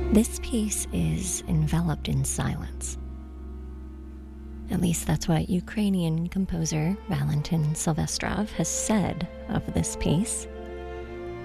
This piece is enveloped in silence. At least that's what Ukrainian composer Valentin Silvestrov has said of this piece.